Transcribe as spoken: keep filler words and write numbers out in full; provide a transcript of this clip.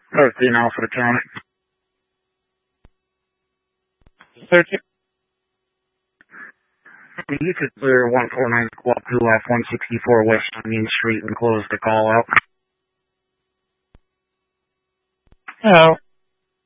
thirteen Alpha to County. thirteen. You could clear one four nine squad two off one sixty-four West Union Street and close the call out. Hello.